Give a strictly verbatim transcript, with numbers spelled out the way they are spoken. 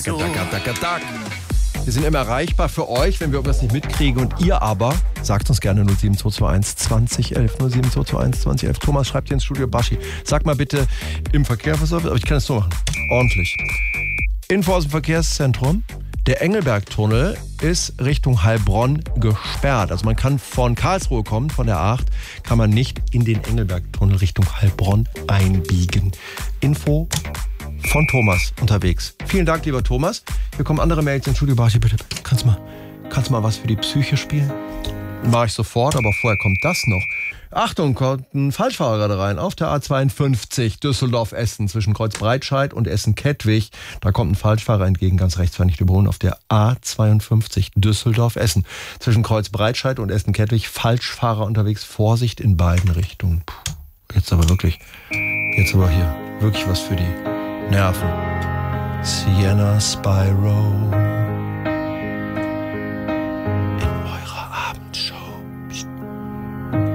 so. Dack, dack, dack, dack. Wir sind immer erreichbar für euch, wenn wir irgendwas nicht mitkriegen. Und ihr aber, sagt uns gerne null sieben zwei zwei eins zwanzig elf, null sieben zwei zwei eins zwanzig elf. Thomas schreibt hier ins Studio, Baschi, sag mal bitte im Verkehr, was soll, aber ich kann es so machen. Ordentlich. Info aus dem Verkehrszentrum. Der Engelberg-Tunnel ist Richtung Heilbronn gesperrt. Also man kann von Karlsruhe kommen, von der A acht, kann man nicht in den Engelberg-Tunnel Richtung Heilbronn einbiegen. Info von Thomas unterwegs. Vielen Dank, lieber Thomas. Hier kommen andere Mails ins Studio. Barchi, bitte, kannst du mal, kannst du mal was für die Psyche spielen? Mache ich sofort, aber vorher kommt das noch. Achtung, kommt ein Falschfahrer gerade rein. Auf der A zweiundfünfzig Düsseldorf-Essen zwischen Kreuzbreitscheid und Essen-Kettwig. Da kommt ein Falschfahrer entgegen, ganz rechts, war nicht überholen. Auf der A zweiundfünfzig Düsseldorf-Essen zwischen Kreuzbreitscheid und Essen-Kettwig. Falschfahrer unterwegs. Vorsicht in beiden Richtungen. Puh, jetzt aber wirklich, jetzt aber hier wirklich was für die Nerven. Sienna Spyro.